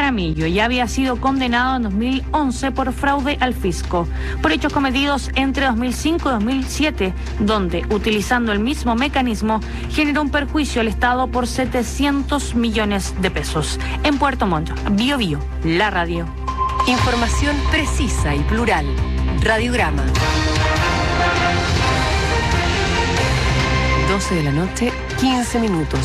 Jaramillo ya había sido condenado en 2011 por fraude al fisco, por hechos cometidos entre 2005 y 2007, donde, utilizando el mismo mecanismo, generó un perjuicio al Estado por 700 millones de pesos. En Puerto Montt, Bio Bio, la radio. Información precisa y plural. Radiograma. 12 de la noche, 15 minutos.